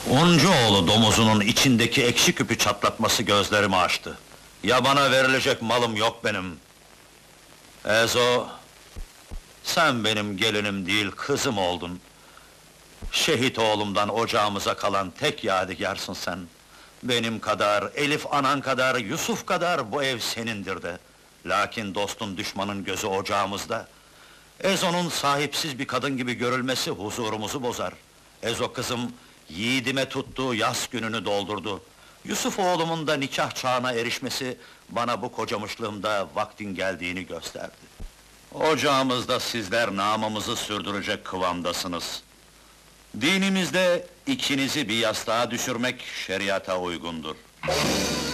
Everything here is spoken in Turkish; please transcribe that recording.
Uncuoğlu domuzunun içindeki ekşi küpü çatlatması gözlerimi açtı. Ya bana verilecek malım yok benim. Ezo, sen benim gelinim değil, kızım oldun. Şehit oğlumdan ocağımıza kalan tek yadigarsın sen. Benim kadar, Elif anan kadar, Yusuf kadar bu ev senindir de. Lakin dostun düşmanın gözü ocağımızda. Ezo'nun sahipsiz bir kadın gibi görülmesi huzurumuzu bozar. Ezo kızım, yiğidime tuttuğu yas gününü doldurdu. Yusuf oğlumun da nikah çağına erişmesi, bana bu kocamışlığımda vaktin geldiğini gösterdi. Ocağımızda sizler namımızı sürdürecek kıvamdasınız. Dinimizde ikinizi bir yastığa düşürmek şeriata uygundur.